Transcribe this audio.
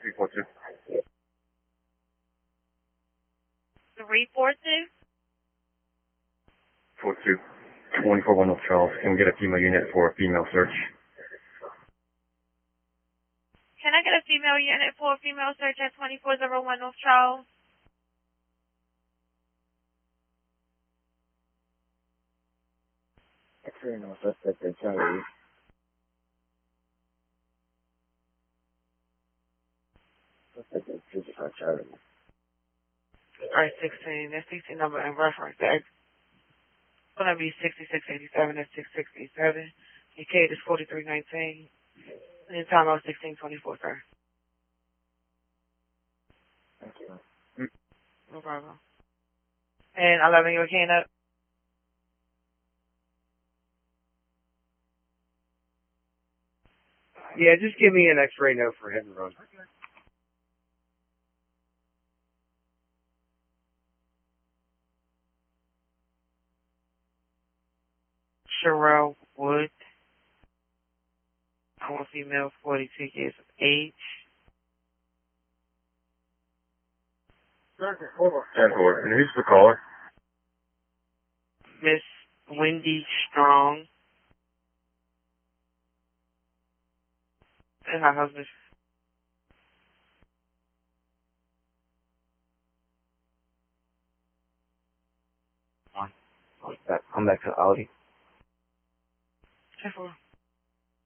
342. 342? 42. 24 North Charles. Can we get a female unit for a female search? Can I get a female unit for a female search at 2401 North Charles? X-ray no suspect in Charlie. Suspect in 55 Charlie. Alright, 16. That's CC number and reference. That's going to be 6687. That's 6687. Your code is 4319. And your time out 1624, sir. Thank you. No problem. And 11, you okay up? Yeah, just give me an X-ray note for hit and run. Sherelle Wood. I want female, 42 years of age. And for, and who's the caller? Miss Wendy Strong. And her husband. I'm back to Audi. 10-4.